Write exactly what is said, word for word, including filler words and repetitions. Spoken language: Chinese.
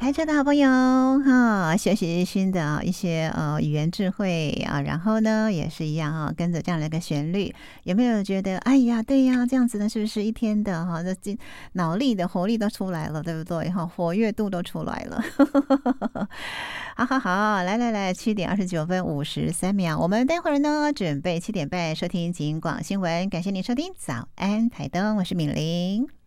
开车的好朋友哈，学习新的一些呃语言智慧啊，然后呢也是一样哈，跟着这样的一个旋律，有没有觉得哎呀，对呀，这样子呢是不是一天的哈，这脑力的活力都出来了，对不对哈？活跃度都出来了，好好好，来来来，七点二十九分五十三秒，我们待会儿呢准备七点半收听警广新闻，感谢您收听早安台灯，我是敏玲。